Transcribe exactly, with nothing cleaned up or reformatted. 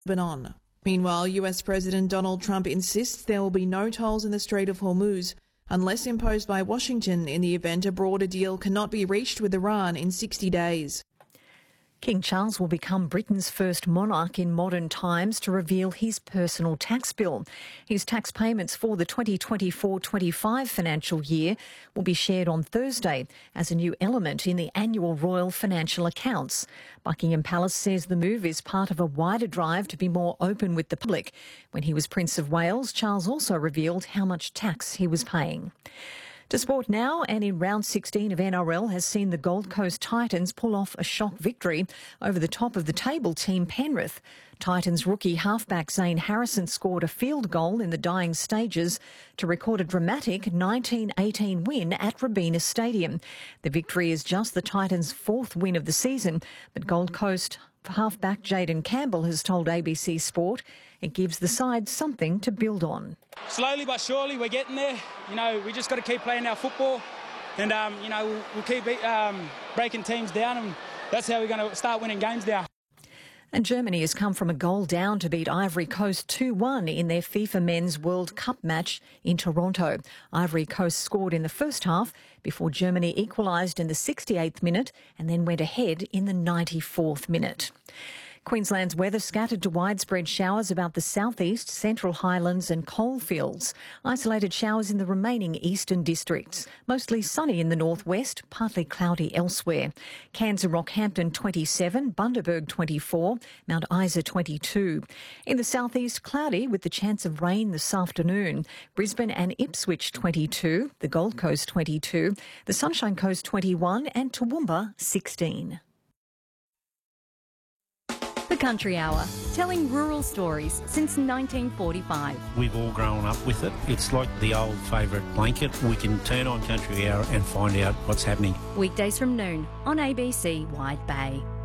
Lebanon. Meanwhile, U S President Donald Trump insists there will be no tolls in the Strait of Hormuz unless imposed by Washington in the event a broader deal cannot be reached with Iran in sixty days. King Charles will become Britain's first monarch in modern times to reveal his personal tax bill. His tax payments for the twenty twenty-four twenty-five financial year will be shared on Thursday as a new element in the annual royal financial accounts. Buckingham Palace says the move is part of a wider drive to be more open with the public. When he was Prince of Wales, Charles also revealed how much tax he was paying. To sport now, and in round sixteen of N R L has seen the Gold Coast Titans pull off a shock victory over the top of the table team Penrith. Titans rookie halfback Zane Harrison scored a field goal in the dying stages to record a dramatic nineteen eighteen win at Robina Stadium. The victory is just the Titans' fourth win of the season, but Gold Coast halfback Jayden Campbell has told A B C Sport it gives the side something to build on. Slowly but surely we're getting there. You know, we just got to keep playing our football and, um, you know, we'll, we'll keep um, breaking teams down, and that's how we're going to start winning games now. And Germany has come from a goal down to beat Ivory Coast two one in their FIFA Men's World Cup match in Toronto. Ivory Coast scored in the first half before Germany equalised in the sixty-eighth minute and then went ahead in the ninety-fourth minute. Queensland's weather scattered to widespread showers about the southeast, central highlands and coalfields. Isolated showers in the remaining eastern districts. Mostly sunny in the northwest, partly cloudy elsewhere. Cairns and Rockhampton twenty-seven, Bundaberg twenty-four, Mount Isa twenty-two. In the southeast, cloudy with the chance of rain this afternoon. Brisbane and Ipswich twenty-two, the Gold Coast twenty-two, the Sunshine Coast twenty-one and Toowoomba sixteen. The Country Hour, telling rural stories since nineteen forty-five. We've all grown up with it. It's like the old favourite blanket. We can turn on Country Hour and find out what's happening. Weekdays from noon on A B C Wide Bay.